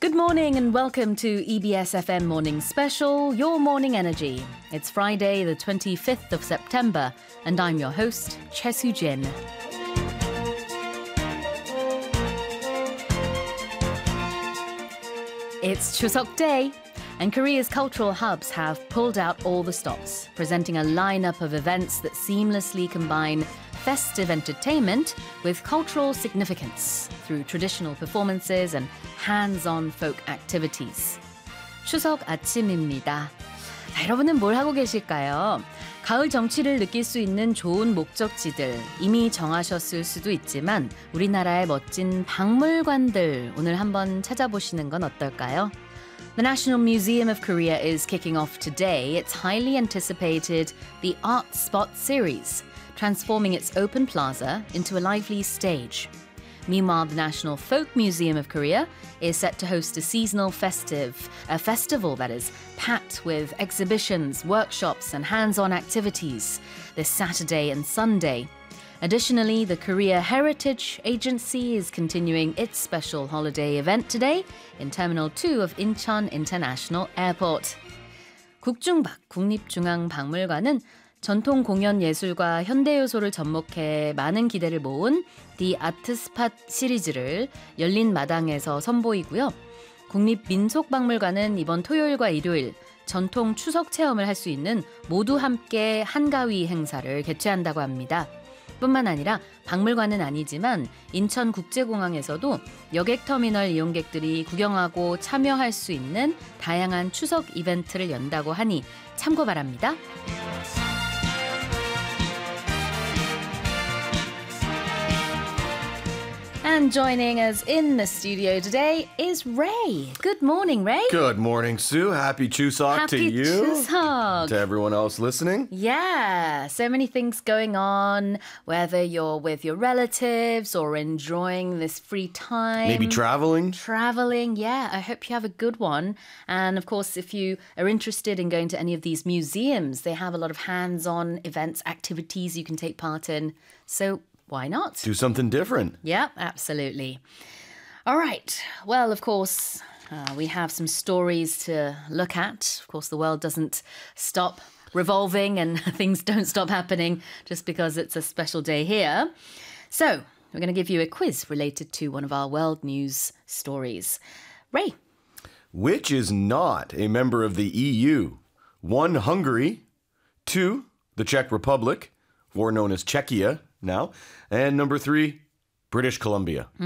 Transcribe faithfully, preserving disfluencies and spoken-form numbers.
Good morning and welcome to E B S F M Morning Special, Your Morning Energy. It's Friday, the twenty-fifth of September, and I'm your host, Choi Soo-jin. It's Chuseok Day, and Korea's cultural hubs have pulled out all the stops, presenting a lineup of events that seamlessly combine festive entertainment with cultural significance through traditional performances and hands-on folk activities. 추석 아침입니다. 자, 여러분은 뭘 하고 계실까요? 가을 정취를 느낄 수 있는 좋은 목적지들 이미 정하셨을 수도 있지만 우리나라의 멋진 박물관들 오늘 한번 찾아보시는 건 어떨까요? The National Museum of Korea is kicking off today its highly anticipated The Art Spot series, transforming its open plaza into a lively stage. Meanwhile, the National Folk Museum of Korea is set to host a seasonal festive, a festival that is packed with exhibitions, workshops, and hands-on activities this Saturday and Sunday. Additionally, the Korea Heritage Agency is continuing its special holiday event today in Terminal two of Incheon International Airport. 국중박 국립중앙박물관은 전통 공연 예술과 현대 요소를 접목해 많은 기대를 모은 The Art Spot 시리즈를 열린 마당에서 선보이고요. 국립민속박물관은 이번 토요일과 일요일 전통 추석 체험을 할 수 있는 모두 함께 한가위 행사를 개최한다고 합니다. 뿐만 아니라 박물관은 아니지만 인천국제공항에서도 여객터미널 이용객들이 구경하고 참여할 수 있는 다양한 추석 이벤트를 연다고 하니 참고 바랍니다. And joining us in the studio today is Ray. Good morning, Ray. Good morning, Sue. Happy Chuseok Happy to you. Chuseok. To everyone else listening. Yeah, so many things going on, whether you're with your relatives or enjoying this free time. Maybe traveling. Traveling, yeah. I hope you have a good one. And of course, if you are interested in going to any of these museums, they have a lot of hands-on events, activities you can take part in. So why not? Do something different. Yeah, absolutely. All right. Well, of course, uh, we have some stories to look at. Of course, the world doesn't stop revolving and things don't stop happening just because it's a special day here. So we're going to give you a quiz related to one of our world news stories. Ray. Which is not a member of the E U? One, Hungary. Two, the Czech Republic, or known as Czechia now. And number three, British Columbia.